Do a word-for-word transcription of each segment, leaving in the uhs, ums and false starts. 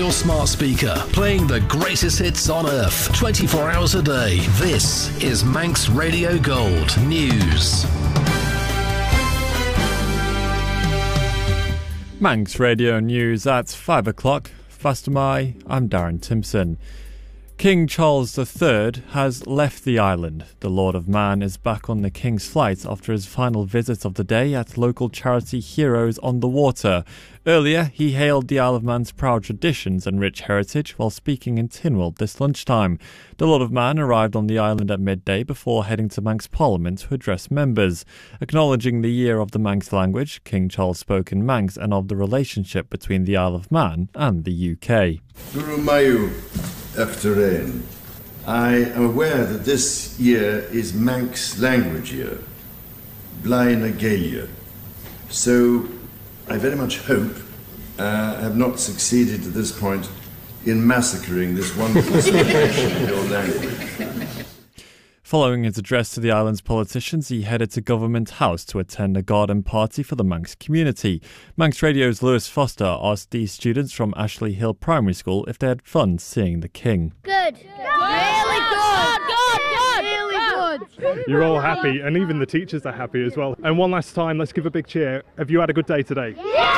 your smart speaker, playing the greatest hits on earth, twenty-four hours a day. This is Manx Radio Gold News. Manx Radio News at five o'clock. Fastamai, I'm Darren Timpson. King Charles the Third has left the island. The Lord of Man is back on the King's flight after his final visit of the day at local charity Heroes on the Water. Earlier, he hailed the Isle of Man's proud traditions and rich heritage while speaking in Tynwald this lunchtime. The Lord of Man arrived on the island at midday before heading to Manx Parliament to address members. Acknowledging the year of the Manx language, King Charles spoke in Manx and of the relationship between the Isle of Man and the U K. Guru Mayu Efterein. I am aware that this year is Manx language year, Blaen y Gaelia. So I very much hope uh, I have not succeeded at this point in massacring this wonderful celebration of your language. Following his address to the island's politicians, he headed to Government House to attend a garden party for the Manx community. Manx Radio's Lewis Foster asked these students from Ashley Hill Primary School if they had fun seeing the King. Good. Good. Really good. Good, good, really good. You're all happy, and even the teachers are happy as well. And one last time, let's give a big cheer. Have you had a good day today?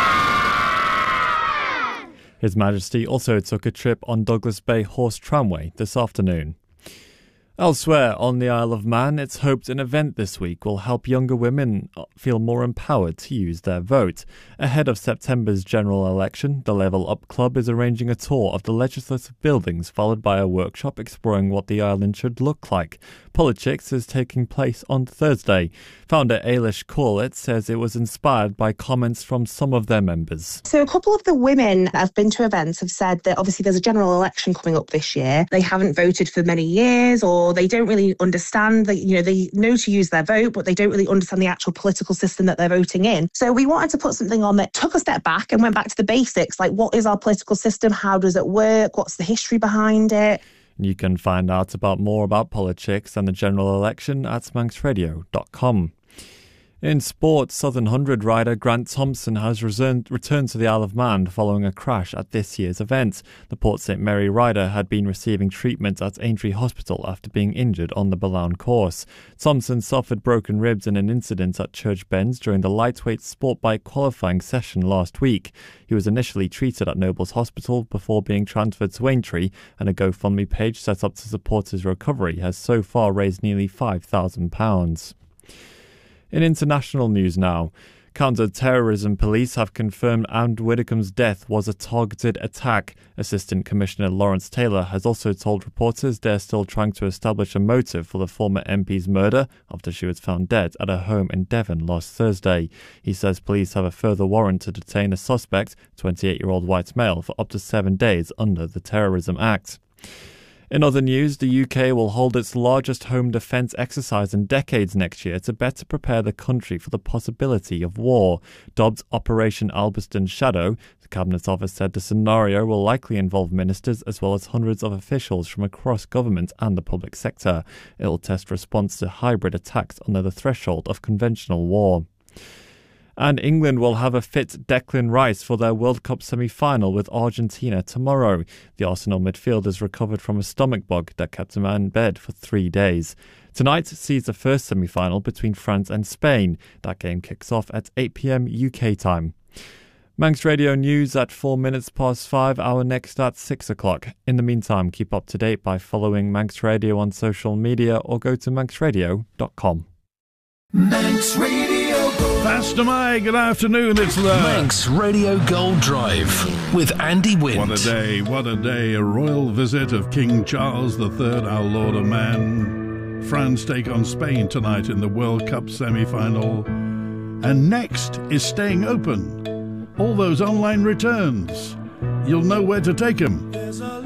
Yeah! His Majesty also took a trip on Douglas Bay Horse Tramway this afternoon. Elsewhere on the Isle of Man, it's hoped an event this week will help younger women feel more empowered to use their vote. Ahead of September's general election, the Level Up Club is arranging a tour of the legislative buildings, followed by a workshop exploring what the island should look like. Politics is taking place on Thursday. Founder Ailish Corlett says it was inspired by comments from some of their members. So a couple of the women that have been to events have said that obviously there's a general election coming up this year. They haven't voted for many years, or they don't really understand that, you know, they know to use their vote, but they don't really understand the actual political system that they're voting in. So we wanted to put something on that took a step back and went back to the basics, like what is our political system? How does it work? What's the history behind it? You can find out about more about politics and the general election at manx radio dot com. In sport, Southern Hundred rider Grant Thompson has returned, returned to the Isle of Man following a crash at this year's event. The Port Saint Mary rider had been receiving treatment at Aintree Hospital after being injured on the Ballown course. Thompson suffered broken ribs in an incident at Church Bends during the lightweight sport bike qualifying session last week. He was initially treated at Nobles Hospital before being transferred to Aintree, and a GoFundMe page set up to support his recovery has so far raised nearly five thousand pounds. In international news now, counter-terrorism police have confirmed Anne Widdecombe's death was a targeted attack. Assistant Commissioner Lawrence Taylor has also told reporters they're still trying to establish a motive for the former M P's murder after she was found dead at her home in Devon last Thursday. He says police have a further warrant to detain a suspect, twenty-eight-year-old white male, for up to seven days under the Terrorism Act. In other news, the U K will hold its largest home defence exercise in decades next year to better prepare the country for the possibility of war. Dubbed Operation Alberston Shadow, the Cabinet Office said the scenario will likely involve ministers as well as hundreds of officials from across government and the public sector. It will test response to hybrid attacks under the threshold of conventional war. And England will have a fit Declan Rice for their World Cup semi-final with Argentina tomorrow. The Arsenal midfielder has recovered from a stomach bug that kept him in bed for three days. Tonight sees the first semi-final between France and Spain. That game kicks off at eight p.m. U K time. Manx Radio News at four minutes past five, our next at six o'clock. In the meantime, keep up to date by following Manx Radio on social media or go to manx radio dot com. Manx Radio Gold. Fastamai, good afternoon. It's the Manx Radio Gold Drive with Andy Wind. What a day, what a day. A royal visit of King Charles the Third, our Lord of Man. France take on Spain tonight in the World Cup semi-final. And next is staying open. All those online returns. You'll know where to take them.